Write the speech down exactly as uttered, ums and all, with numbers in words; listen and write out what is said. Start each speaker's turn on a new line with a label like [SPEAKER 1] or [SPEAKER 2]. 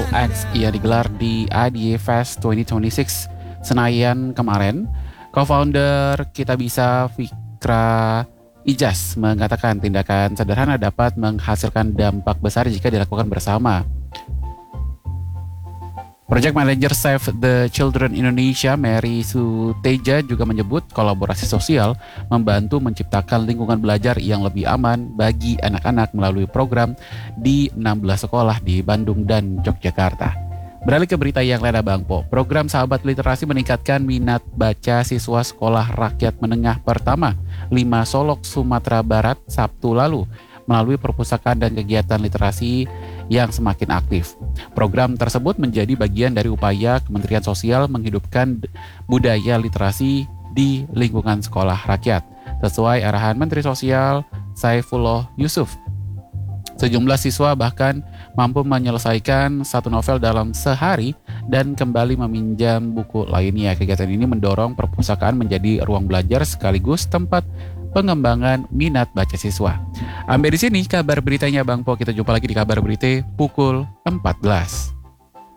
[SPEAKER 1] X yang digelar di I D A Fest dua ribu dua puluh enam Senayan kemarin. Co-founder Kita Bisa Fikra Ijaz mengatakan tindakan sederhana dapat menghasilkan dampak besar jika dilakukan bersama. Project Manager Save the Children Indonesia, Mary Suteja, juga menyebut kolaborasi sosial membantu menciptakan lingkungan belajar yang lebih aman bagi anak-anak melalui program di enam belas sekolah di Bandung dan Yogyakarta. Beralih ke berita yang lain, Bang Po. Program Sahabat Literasi meningkatkan minat baca siswa Sekolah Rakyat Menengah Pertama lima Solok, Sumatera Barat Sabtu lalu melalui perpustakaan dan kegiatan literasi yang semakin aktif. Program tersebut menjadi bagian dari upaya Kementerian Sosial menghidupkan budaya literasi di lingkungan sekolah rakyat, sesuai arahan Menteri Sosial Saifullah Yusuf. Sejumlah siswa bahkan mampu menyelesaikan satu novel dalam sehari dan kembali meminjam buku lainnya. Kegiatan ini mendorong perpustakaan menjadi ruang belajar sekaligus tempat pengembangan minat baca siswa. Sampai di sini kabar beritanya Bang Po. Kita jumpa lagi di kabar berita pukul empat belas.